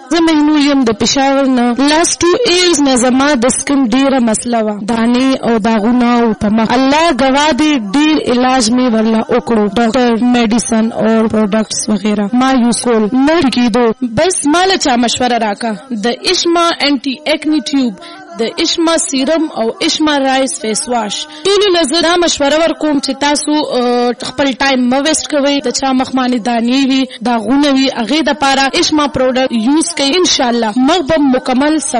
زه مهنو یم د پېښور نه. لاست 2 years نه زما د سکن ډېره مسله وه، دانې او داغونه او په مخ. الله ګواه دی ډېر علاج مې ورله وکړو، ډاکټر، میډیسن او پروډکټس وغیره ما یوز کول، نه کېدو. بس ماله چا مشوره راکا د اشما انټي ایکنی ټیوب، د اشما سیرم او اشما رایس فیس واش. ټولو نظر دا مشوره ورکوم چې تاسو خپل ټایم مه ویسټ کوئ. د چا مخمانې دانې وي، داغونه وي، هغې دپاره اشما پروډکټ یوز کوئ. انشاءالله مخ به مکمل